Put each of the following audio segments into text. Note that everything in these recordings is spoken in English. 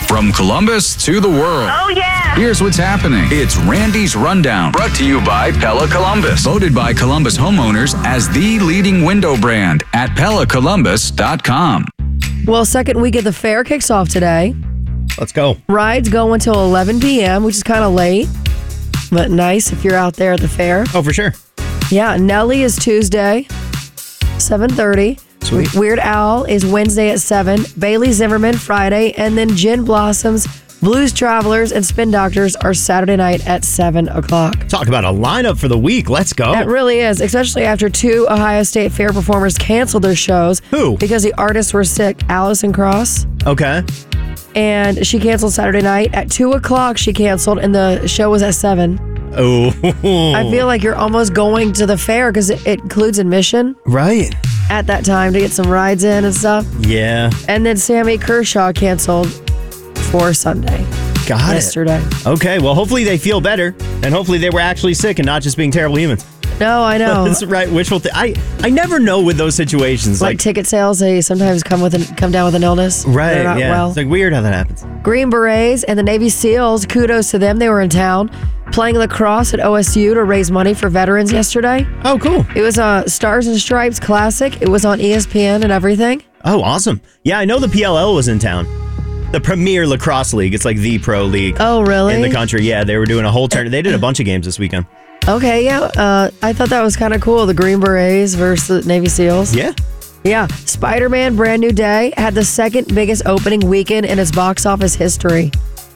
From Columbus to the world. Oh, yeah. Here's what's happening. It's Randy's Rundown, brought to you by Pella Columbus. Voted by Columbus homeowners as the leading window brand at PellaColumbus.com. Well, second week of the fair kicks off today. Let's go. Rides go until 11 p.m., which is kind of late, but nice if you're out there at the fair. Oh, for sure. Yeah, Nelly is Tuesday, 7:30. Sweet. Weird Al is Wednesday at 7. Bailey Zimmerman Friday, and then Gin Blossoms, Blues Travelers, and Spin Doctors are Saturday night at 7 o'clock. Talk about a lineup for the week. Let's go. It really is, especially after 2 Ohio State Fair performers canceled their shows. Who? Because the artists were sick. Allison Cross. Okay. And she canceled Saturday night. At 2 o'clock, she canceled, and the show was at 7. Oh. I feel like you're almost going to the fair because it includes admission Right. at that time to get some rides in and stuff. Yeah. And then Sammy Kershaw canceled for Sunday. Got yesterday. it. Okay, well, hopefully they feel better, and hopefully they were actually sick and not just being terrible humans. No, I know. That's right. Wishful I never know with those situations. Like ticket sales, they sometimes come down with an illness. Right, They're not yeah. well. It's like weird how that happens. Green Berets and the Navy SEALs, kudos to them. They were in town playing lacrosse at OSU to raise money for veterans yesterday. Oh, cool. It was a Stars and Stripes Classic. It was on ESPN and everything. Oh, awesome. Yeah, I know the PLL was in town. The Premier Lacrosse League. It's like the pro league. Oh, really? In the country. Yeah, they were doing a whole tournament. They did a bunch of games this weekend. Okay, yeah. I thought that was kind of cool. The Green Berets versus the Navy SEALs. Yeah. Yeah. Spider-Man Brand New Day had the second biggest opening weekend in its box office history.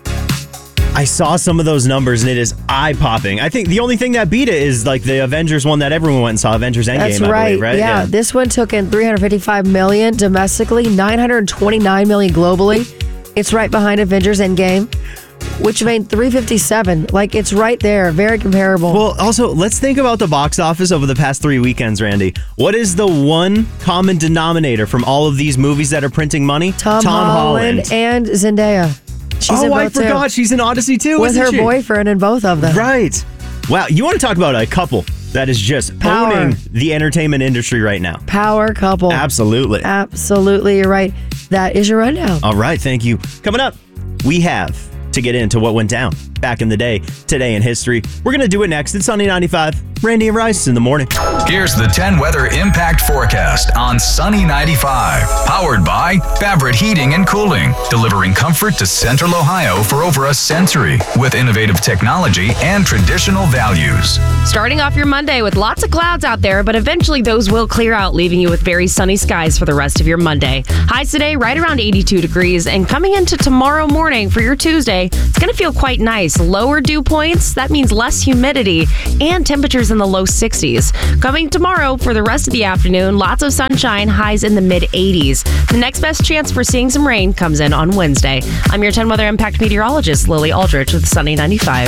I saw some of those numbers and it is eye-popping. I think the only thing that beat it is like the Avengers one that everyone went and saw, Avengers Endgame, That's I right. believe, right? Yeah, this one took in $355 million domestically, $929 million globally. It's right behind Avengers Endgame, which made $357. Like, it's right there. Very comparable. Well, also, let's think about the box office over the past 3 weekends, Randy. What is the one common denominator from all of these movies that are printing money? Tom Holland and Zendaya. She's in both I forgot. too. She's in Odyssey too, With isn't her she? boyfriend in both of them. Right. Wow. You want to talk about a couple that is just Power. owning the entertainment industry right now? Power couple. Absolutely. Absolutely. You're right. That is your rundown. All right. Thank you. Coming up, we have to get into what went down back in the day, today in history. We're going to do it next. It's Sunny 95. Randy and Rice in the morning. Here's the 10 weather impact forecast on Sunny 95. Powered by Favorite Heating and Cooling, delivering comfort to Central Ohio for over a century with innovative technology and traditional values. Starting off your Monday with lots of clouds out there, but eventually those will clear out, leaving you with very sunny skies for the rest of your Monday. Highs today right around 82 degrees, and coming into tomorrow morning for your Tuesday, it's going to feel quite nice. Lower dew points, that means less humidity, and temperatures in the low 60s. Coming tomorrow for the rest of the afternoon, lots of sunshine, highs in the mid 80s. The next best chance for seeing some rain comes in on Wednesday. I'm your 10 weather impact meteorologist, Lily Aldrich with Sunny 95.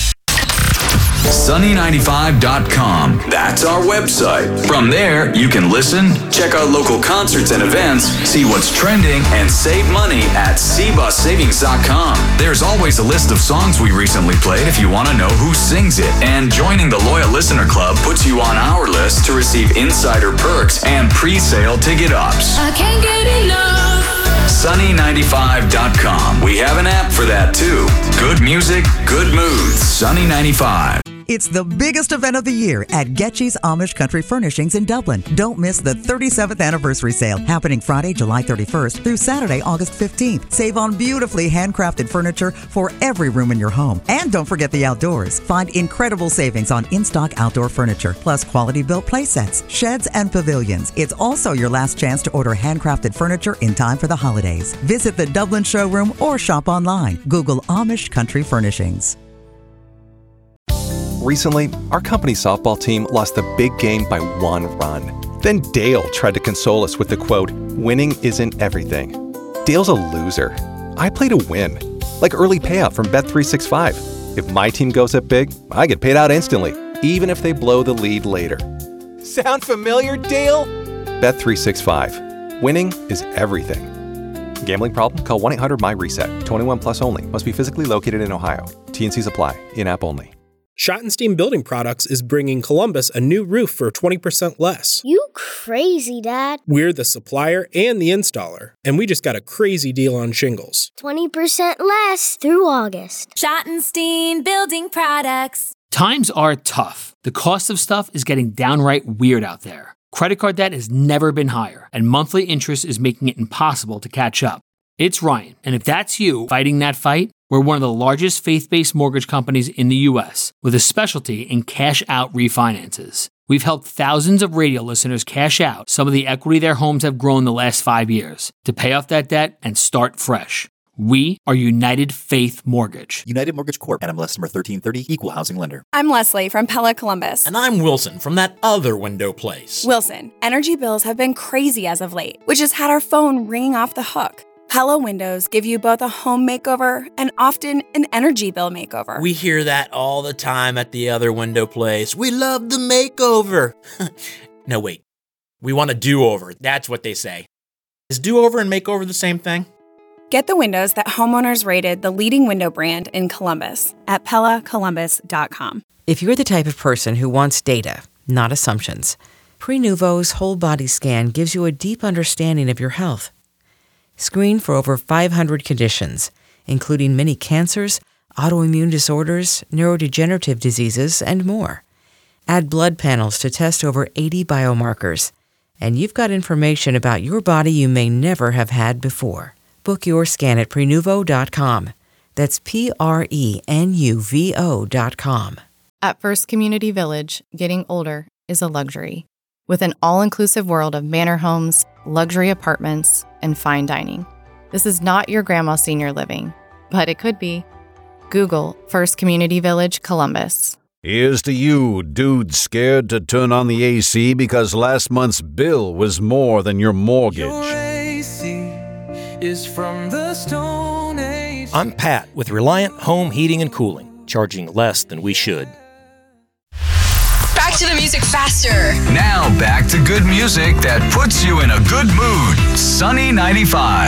Sunny95.com. That's our website. From there, you can listen, check out local concerts and events, see what's trending, and save money at cbussavings.com. There's always a list of songs we recently played if you want to know who sings it. And joining the Loyal Listener Club puts you on our list to receive insider perks and pre-sale ticket ups. I can't get enough. Sunny95.com. We have an app for that too. Good music, good moods. Sunny 95. It's the biggest event of the year at Getchy's Amish Country Furnishings in Dublin. Don't miss the 37th anniversary sale happening Friday, July 31st through Saturday, August 15th. Save on beautifully handcrafted furniture for every room in your home. And don't forget the outdoors. Find incredible savings on in-stock outdoor furniture, plus quality built play sets, sheds, and pavilions. It's also your last chance to order handcrafted furniture in time for the holidays. Visit the Dublin showroom or shop online. Google Amish Country Furnishings. Recently, our company softball team lost the big game by 1 run. Then Dale tried to console us with the quote, "Winning isn't everything." Dale's a loser. I play to win, like early payout from Bet365. If my team goes up big, I get paid out instantly, even if they blow the lead later. Sound familiar, Dale? Bet365. Winning is everything. Gambling problem? Call 1-800-MY-RESET. 21 plus only. Must be physically located in Ohio. T&Cs apply. In-app only. Schottenstein Building Products is bringing Columbus a new roof for 20% less. You crazy, Dad. We're the supplier and the installer, and we just got a crazy deal on shingles. 20% less through August. Schottenstein Building Products. Times are tough. The cost of stuff is getting downright weird out there. Credit card debt has never been higher, and monthly interest is making it impossible to catch up. It's Ryan, and if that's you fighting that fight, we're one of the largest faith-based mortgage companies in the U.S. with a specialty in cash-out refinances. We've helped thousands of radio listeners cash out some of the equity their homes have grown the last 5 years to pay off that debt and start fresh. We are United Faith Mortgage. United Mortgage Corp. NMLS number 1330, Equal Housing Lender. I'm Leslie from Pella Columbus. And I'm Wilson from that other window place. Wilson, energy bills have been crazy as of late, which has had our phone ringing off the hook. Pella Windows give you both a home makeover and often an energy bill makeover. We hear that all the time at the other window place. We love the makeover. No, wait. We want a do-over. That's what they say. Is do-over and makeover the same thing? Get the windows that homeowners rated the leading window brand in Columbus at PellaColumbus.com. If you're the type of person who wants data, not assumptions, Prenuvo's whole body scan gives you a deep understanding of your health. Screen for over 500 conditions, including many cancers, autoimmune disorders, neurodegenerative diseases, and more. Add blood panels to test over 80 biomarkers, and you've got information about your body you may never have had before. Book your scan at Prenuvo.com. That's Prenuvo.com. At First Community Village, getting older is a luxury. With an all-inclusive world of manor homes, luxury apartments, and fine dining. This is not your grandma's senior living, but it could be. Google First Community Village, Columbus. Here's to you, dude scared to turn on the AC because last month's bill was more than your mortgage. Your AC is from the Stone Age. I'm Pat with Reliant Home Heating and Cooling, charging less than we should. Back to the music faster. Now back to good music that puts you in a good mood. Sunny 95.